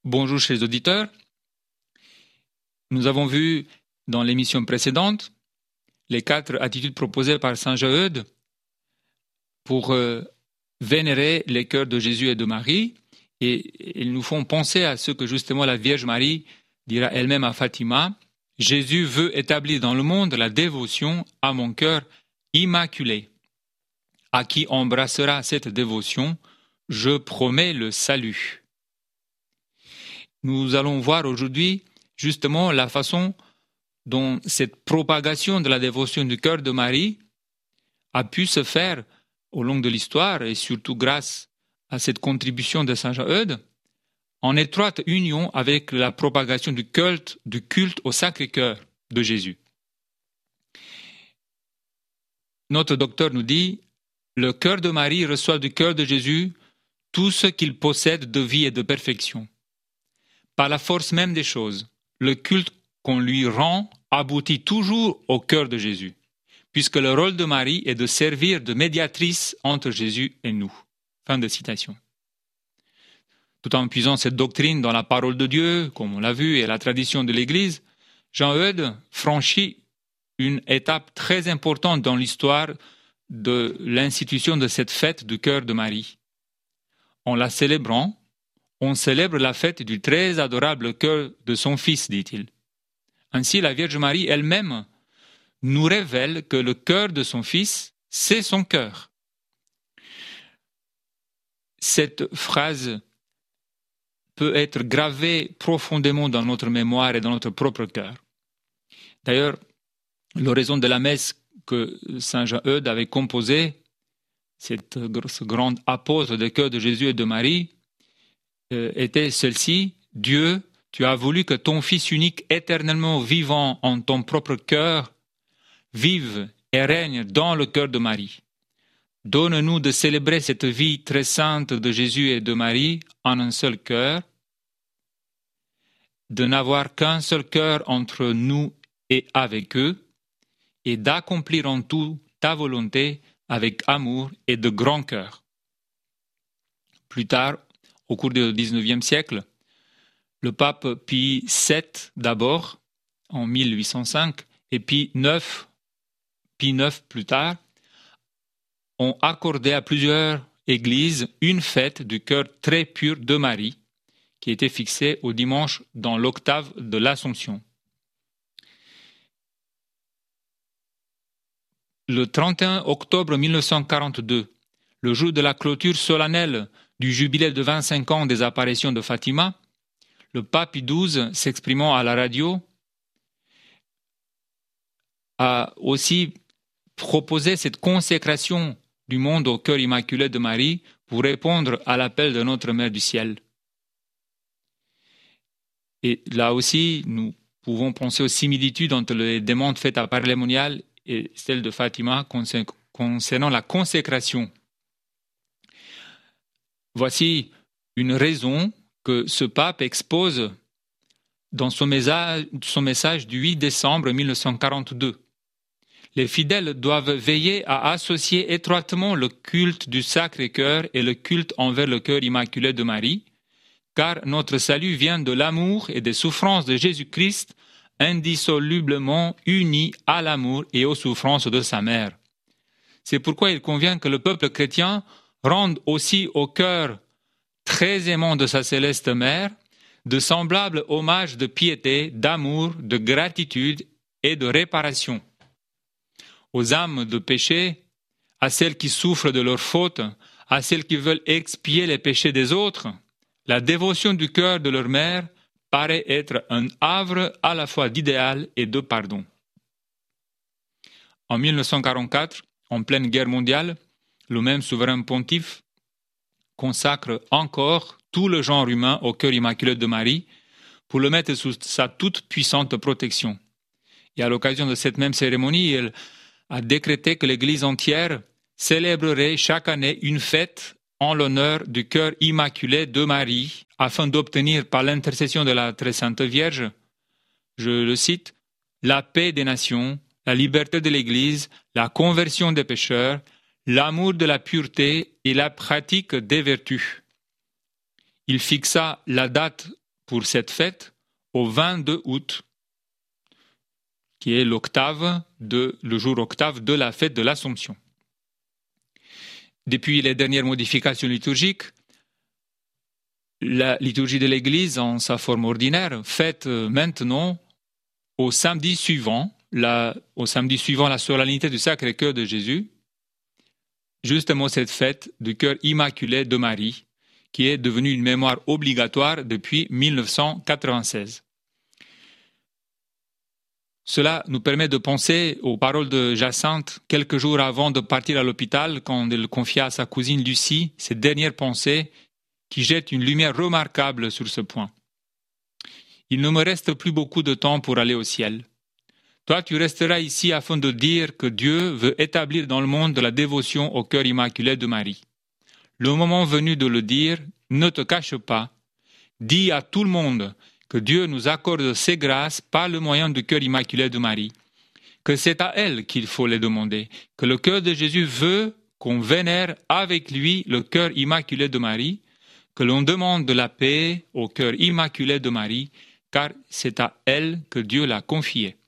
Bonjour chers auditeurs. Nous avons vu dans l'émission précédente les 4 attitudes proposées par Saint Jean-Eudes pour vénérer les cœurs de Jésus et de Marie, et ils nous font penser à ce que justement la Vierge Marie dira elle-même à Fatima: Jésus veut établir dans le monde la dévotion à mon cœur immaculé. À qui embrassera cette dévotion, je promets le salut. Nous allons voir aujourd'hui justement la façon dont cette propagation de la dévotion du cœur de Marie a pu se faire au long de l'histoire, et surtout grâce à cette contribution de Saint Jean-Eudes, en étroite union avec la propagation du culte au Sacré-Cœur de Jésus. Notre docteur nous dit: le cœur de Marie reçoit du cœur de Jésus tout ce qu'il possède de vie et de perfection. Par la force même des choses, le culte qu'on lui rend aboutit toujours au cœur de Jésus, puisque le rôle de Marie est de servir de médiatrice entre Jésus et nous. Fin de citation. Tout en puisant cette doctrine dans la parole de Dieu, comme on l'a vu, et la tradition de l'Église, Jean-Eudes franchit une étape très importante dans l'histoire de l'institution de cette fête du cœur de Marie. En la célébrant, on célèbre la fête du très adorable cœur de son Fils, dit-il. Ainsi, la Vierge Marie elle-même nous révèle que le cœur de son Fils, c'est son cœur. Cette phrase peut être gravée profondément dans notre mémoire et dans notre propre cœur. D'ailleurs, l'oraison de la messe que Saint Jean-Eudes avait composée, ce grand apôtre des cœurs de Jésus et de Marie, était celle-ci: Dieu, tu as voulu que ton Fils unique, éternellement vivant en ton propre cœur, vive et règne dans le cœur de Marie. Donne-nous de célébrer cette vie très sainte de Jésus et de Marie en un seul cœur, de n'avoir qu'un seul cœur entre nous et avec eux, et d'accomplir en tout ta volonté avec amour et de grand cœur. Plus tard, au cours du XIXe siècle, le pape Pie VII d'abord, en 1805, et Pie IX plus tard, ont accordé à plusieurs églises une fête du cœur très pur de Marie, qui était fixée au dimanche dans l'octave de l'Assomption. Le 31 octobre 1942, le jour de la clôture solennelle du jubilé de 25 ans des apparitions de Fatima, le pape Pie XII, s'exprimant à la radio, a aussi proposé cette consécration du monde au cœur immaculé de Marie pour répondre à l'appel de notre Mère du Ciel. Et là aussi, nous pouvons penser aux similitudes entre les demandes faites à Paray-le-Monial et celle de Fatima concernant la consécration. Voici une raison que ce pape expose dans son message du 8 décembre 1942. Les fidèles doivent veiller à associer étroitement le culte du Sacré-Cœur et le culte envers le cœur immaculé de Marie, car notre salut vient de l'amour et des souffrances de Jésus-Christ, indissolublement unis à l'amour et aux souffrances de sa mère. C'est pourquoi il convient que le peuple chrétien rende aussi au cœur très aimant de sa céleste mère de semblables hommages de piété, d'amour, de gratitude et de réparation. Aux âmes de péché, à celles qui souffrent de leurs fautes, à celles qui veulent expier les péchés des autres, la dévotion du cœur de leur mère paraît être un havre à la fois d'idéal et de pardon. En 1944, en pleine guerre mondiale, le même souverain pontife consacre encore tout le genre humain au cœur immaculé de Marie pour le mettre sous sa toute puissante protection. Et à l'occasion de cette même cérémonie, il a décrété que l'Église entière célébrerait chaque année une fête en l'honneur du cœur immaculé de Marie, afin d'obtenir par l'intercession de la Très Sainte Vierge, je le cite, la paix des nations, la liberté de l'Église, la conversion des pécheurs, l'amour de la pureté et la pratique des vertus. Il fixa la date pour cette fête au 22 août, qui est le jour octave de la fête de l'Assomption. Depuis les dernières modifications liturgiques, la liturgie de l'Église, en sa forme ordinaire, fête maintenant au samedi suivant la solennité du Sacré-Cœur de Jésus, justement cette fête du cœur immaculé de Marie, qui est devenue une mémoire obligatoire depuis 1996. Cela nous permet de penser aux paroles de Jacinthe quelques jours avant de partir à l'hôpital, quand elle confia à sa cousine Lucie ses dernières pensées qui jettent une lumière remarquable sur ce point. Il ne me reste plus beaucoup de temps pour aller au ciel. Toi, tu resteras ici afin de dire que Dieu veut établir dans le monde la dévotion au cœur immaculé de Marie. Le moment venu de le dire, ne te cache pas. Dis à tout le monde que Dieu nous accorde ses grâces par le moyen du cœur immaculé de Marie, que c'est à elle qu'il faut les demander, que le cœur de Jésus veut qu'on vénère avec lui le cœur immaculé de Marie, que l'on demande de la paix au cœur immaculé de Marie, car c'est à elle que Dieu l'a confié.